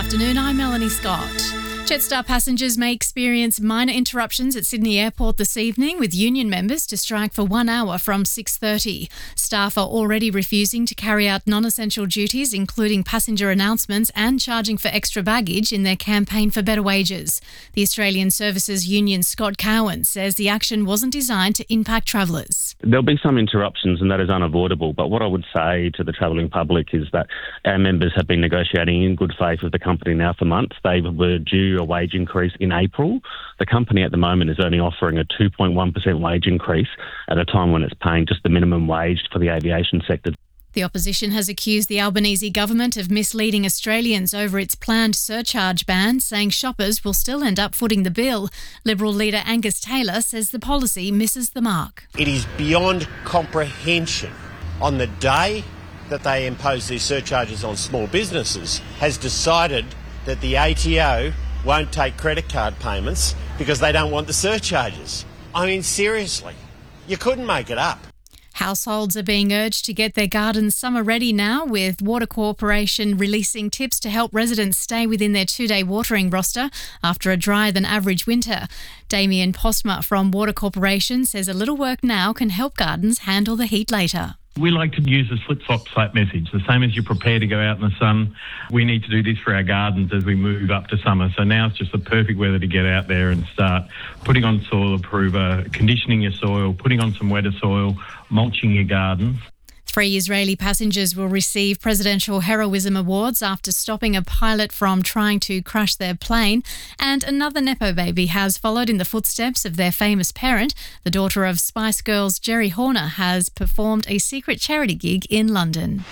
afternoon, I'm Melanie Scott. Jetstar passengers may experience minor interruptions at Sydney Airport this evening, with union members to strike for 1 hour from 6:30. Staff are already refusing to carry out non-essential duties, including passenger announcements and charging for extra baggage in their campaign for better wages. The Australian Services Union Scott Cowan says the action wasn't designed to impact travellers. There'll be some interruptions and that is unavoidable, but what I would say to the travelling public is that our members have been negotiating in good faith with the company now for months. They were due a wage increase in April. The company at the moment is only offering a 2.1% wage increase at a time when it's paying just the minimum wage for the aviation sector. The opposition has accused the Albanese government of misleading Australians over its planned surcharge ban, saying shoppers will still end up footing the bill. Liberal leader Angus Taylor says the policy misses the mark. It is beyond comprehension on the day that they impose these surcharges on small businesses has decided that the ATO won't take credit card payments because they don't want the surcharges. I mean, seriously, you couldn't make it up. Households are being urged to get their gardens summer ready now, with Water Corporation releasing tips to help residents stay within their 2-day watering roster after a drier than average winter. Damien Postma from Water Corporation says a little work now can help gardens handle the heat later. We like to use the slip-slop message. The same as you prepare to go out in the sun, we need to do this for our gardens as we move up to summer. So now it's just the perfect weather to get out there and start putting on soil improver, conditioning your soil, putting on some wetter soil, mulching your gardens. 3 Israeli passengers will receive Presidential Heroism Awards after stopping a pilot from trying to crash their plane. And another Nepo baby has followed in the footsteps of their famous parent. The daughter of Spice Girls, Jerry Horner, has performed a secret charity gig in London.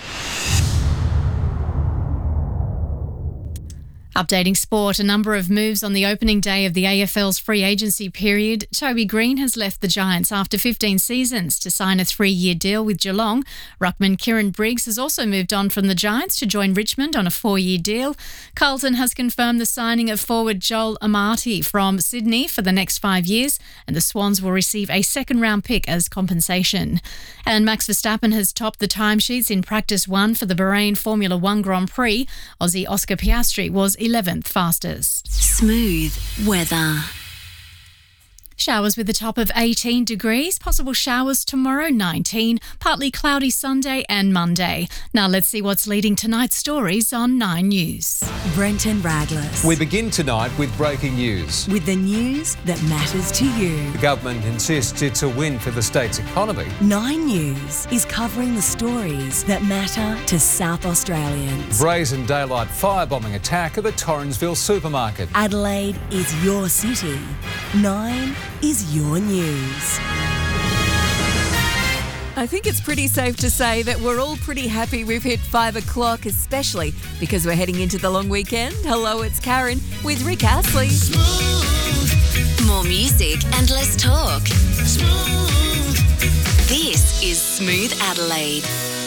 Updating sport, a number of moves on the opening day of the AFL's free agency period. Toby Green has left the Giants after 15 seasons to sign a 3-year deal with Geelong. Ruckman Kieran Briggs has also moved on from the Giants to join Richmond on a 4-year deal. Carlton has confirmed the signing of forward Joel Amati from Sydney for the next 5 years, and the Swans will receive a second-round pick as compensation. And Max Verstappen has topped the timesheets in Practice 1 for the Bahrain Formula 1 Grand Prix. Aussie Oscar Piastri was 11th fastest. Smooth weather. Showers with a top of 18 degrees, possible showers tomorrow 19, partly cloudy Sunday and Monday. Now let's see what's leading tonight's stories on 9 News. Brenton Raglas. We begin tonight with breaking news. With the news that matters to you. The government insists it's a win for the state's economy. 9 News is covering the stories that matter to South Australians. Brazen daylight firebombing attack at the Torrensville supermarket. Adelaide is your city. 9 is your news. I think it's pretty safe to say that we're all pretty happy we've hit 5 o'clock, especially because we're heading into the long weekend. Hello, it's Karen with Rick Astley. Smooth. More music and less talk. Smooth. This is Smooth Adelaide.